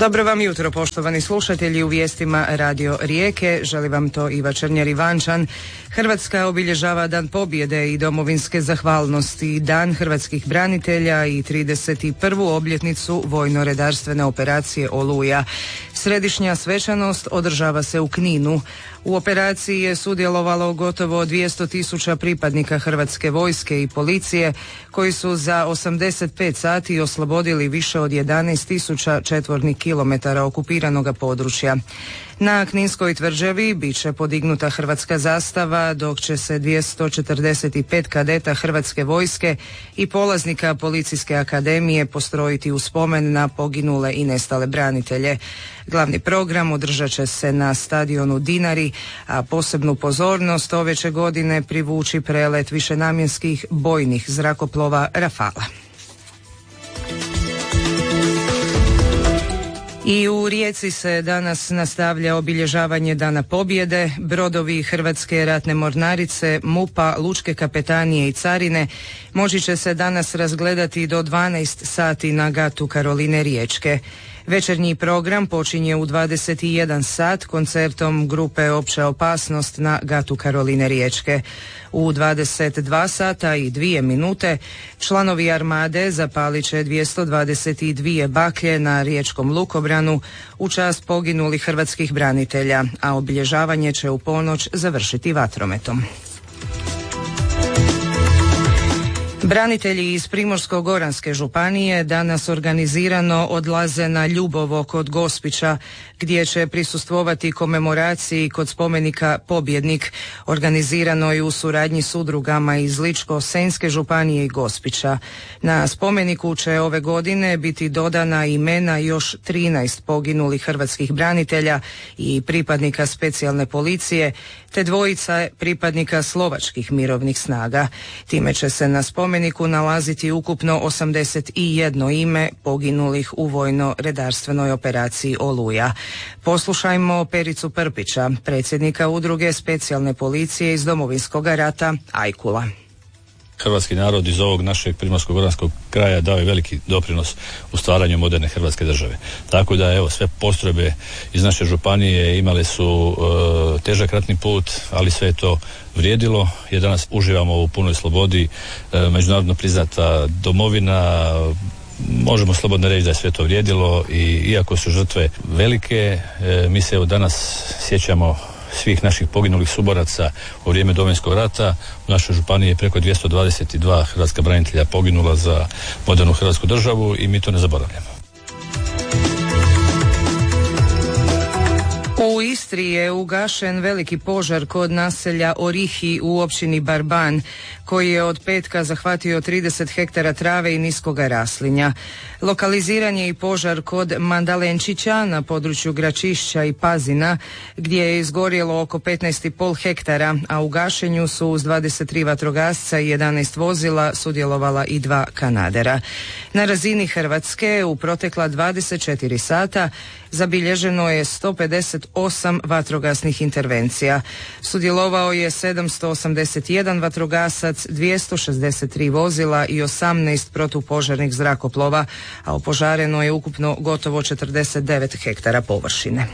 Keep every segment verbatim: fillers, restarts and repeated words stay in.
Dobro vam jutro, poštovani slušatelji, u vijestima Radio Rijeke. Želi vam to Iva Černjer Ivančan. Hrvatska obilježava Dan pobjede i domovinske zahvalnosti, Dan hrvatskih branitelja i trideset prvu obljetnicu vojno-redarstvene operacije Oluja. Središnja svečanost održava se u Kninu. U operaciji je sudjelovalo gotovo dvjesto tisuća pripadnika Hrvatske vojske i policije koji su za osamdeset pet sati oslobodili više od jedanaest tisuća četvornih kilometara okupiranog područja. Na Kninskoj tvrđavi bit će podignuta hrvatska zastava, dok će se dvjesto četrdeset pet kadeta Hrvatske vojske i polaznika Policijske akademije postrojiti u spomen na poginule i nestale branitelje. Glavni program održat će se na stadionu Dinari, a posebnu pozornost ove će godine privući prelet višenamjenskih bojnih zrakoplova Rafala. I u Rijeci se danas nastavlja obilježavanje Dana pobjede. Brodovi Hrvatske ratne mornarice, MUP-a, Lučke kapetanije i carine moći će se danas razgledati do dvanaest sati na gatu Karoline Riječke. Večernji program počinje u dvadeset jedan sat koncertom grupe Opća opasnost na gatu Karoline Riječke. U dvadeset dva sata i dvije minute članovi armade zapalit će dvjesto dvadeset dvije baklje na riječkom lukobranu u čast poginulih hrvatskih branitelja, a obilježavanje će u ponoć završiti vatrometom. Branitelji iz Primorsko-goranske županije danas organizirano odlaze na Ljubovo kod Gospića, gdje će prisustvovati komemoraciji kod spomenika Pobjednik, organiziranoj u suradnji s udrugama iz Ličko-senjske županije i Gospića. Na spomeniku će ove godine biti dodana imena još trinaest poginulih hrvatskih branitelja i pripadnika specijalne policije, te dvojica pripadnika slovačkih mirovnih snaga. Time će se na spomeniku nalaziti ukupno osamdeset jedno ime poginulih u vojno-redarstvenoj operaciji Oluja. Poslušajmo Pericu Prpića, predsjednika udruge specijalne policije iz Domovinskog rata Ajkula. Hrvatski narod iz ovog našeg primorsko-goranskog kraja dao je veliki doprinos u stvaranju moderne Hrvatske države. Tako da evo, sve postrojbe iz naše županije imale su e, težak ratni put, ali sve je to vrijedilo jer danas uživamo u punoj slobodi, e, međunarodno priznata domovina. Možemo slobodno reći da je sve to vrijedilo i iako su žrtve velike, e, mi se evo danas sjećamo svih naših poginulih suboraca u vrijeme Domovinskog rata. U našoj županiji je preko dvjesto dvadeset dva hrvatska branitelja poginula za modernu Hrvatsku državu i mi to ne zaboravljamo. U Istri je ugašen veliki požar kod naselja Orihi u općini Barban, koji je od petka zahvatio trideset hektara trave i niskoga raslinja. Lokaliziran je i požar kod Mandalenčića na području Gračišća i Pazina, gdje je izgorjelo oko petnaest zarez pet hektara, a u gašenju su uz dvadeset tri vatrogasca i jedanaest vozila sudjelovala i dva kanadera. Na razini Hrvatske u protekla dvadeset četiri sata zabilježeno je sto pedeset osam vatrogasnih intervencija. Sudjelovao je sedamsto osamdeset jedan vatrogasac, dvjesto šezdeset tri vozila i osamnaest protupožarnih zrakoplova, a opožareno je ukupno gotovo četrdeset devet hektara površine.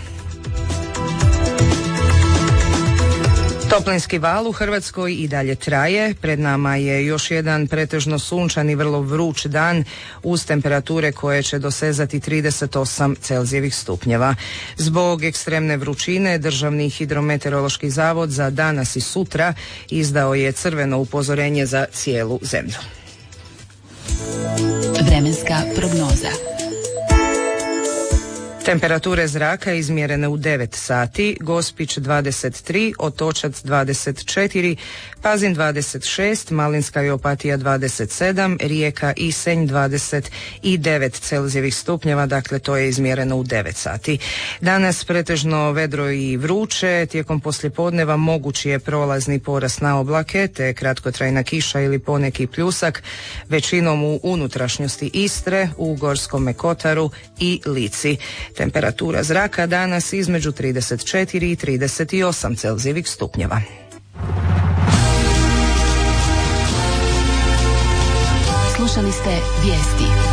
Toplinski val u Hrvatskoj i dalje traje. Pred nama je još jedan pretežno sunčan i vrlo vruć dan uz temperature koje će dosezati trideset osam Celzijevih stupnjeva. Zbog ekstremne vrućine Državni hidrometeorološki zavod za danas i sutra izdao je crveno upozorenje za cijelu zemlju. Vremenska prognoza. Temperature zraka izmjerene u devet sati, Gospić dvadeset tri, Otočac dvadeset četiri, Pazin dvadeset šest, Malinska i Opatija dvadeset sedam, Rijeka i Senj dvadeset devet Celzijevih stupnjeva, dakle to je izmjereno u devet sati. Danas pretežno vedro i vruće, tijekom poslijepodneva mogući je prolazni porast na oblake te kratkotrajna kiša ili poneki pljusak, većinom u unutrašnjosti Istre, u Gorskome kotaru i Lici. Temperatura zraka danas između trideset četiri i trideset osam Celzijevih stupnjeva. Slušali ste vijesti.